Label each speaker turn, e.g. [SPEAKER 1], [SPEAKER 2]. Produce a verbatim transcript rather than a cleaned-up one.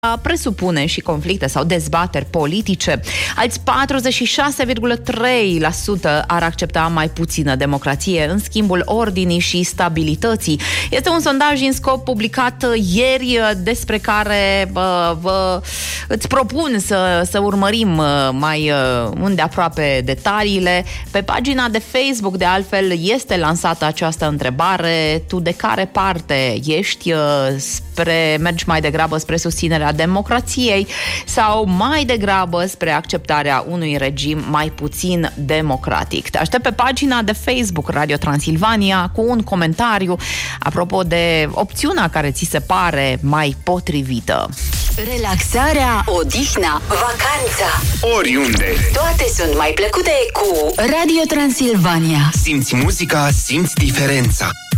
[SPEAKER 1] presupune și conflicte sau dezbateri politice. Alți patruzeci și șase virgulă trei la sută ar accepta mai puțină democrație în schimbul ordinii și stabilității. Este un sondaj în scop publicat ieri despre care bă, vă, îți propun să, să urmărim mai îndeaproape detaliile. Pe pagina de Facebook, de altfel, este lansată această întrebare: tu de care parte ești? Spre, mergi mai degrabă spre susținerea democrației sau mai degrabă spre acceptarea unui regim mai puțin democratic? Te aștept pe pagina de Facebook Radio Transilvania cu un comentariu apropo de opțiunea care ți se pare mai potrivită.
[SPEAKER 2] Relaxarea, odihna, vacanța,
[SPEAKER 3] oriunde,
[SPEAKER 2] toate sunt mai plăcute cu Radio Transilvania.
[SPEAKER 3] Simți muzica, simți diferența.